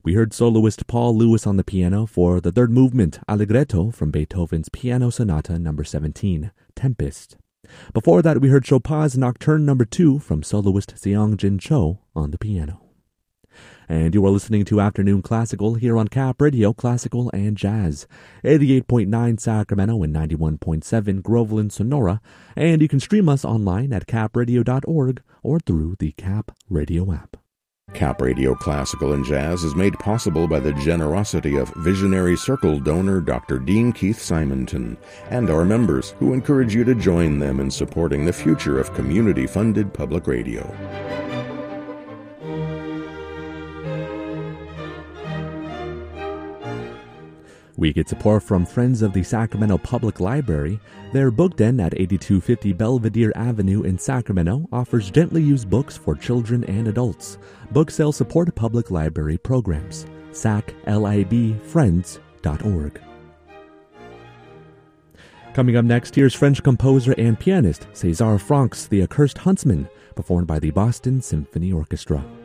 We heard soloist Paul Lewis on the piano for the third movement, Allegretto, from Beethoven's Piano Sonata No. 17, Tempest. Before that, we heard Chopin's Nocturne No. 2 from soloist Seong-Jin Cho on the piano. And you are listening to Afternoon Classical here on Cap Radio, Classical and Jazz, 88.9 Sacramento and 91.7 Groveland, Sonora, and you can stream us online at capradio.org or through the Cap Radio app. Cap Radio Classical and Jazz is made possible by the generosity of Visionary Circle donor Dr. Dean Keith Simonton and our members, who encourage you to join them in supporting the future of community-funded public radio. We get support from Friends of the Sacramento Public Library. Their book den at 8250 Belvedere Avenue in Sacramento offers gently used books for children and adults. Book sales support public library programs. saclibfriends.org. Coming up next, here's French composer and pianist César Franck's The Accursed Huntsman, performed by the Boston Symphony Orchestra.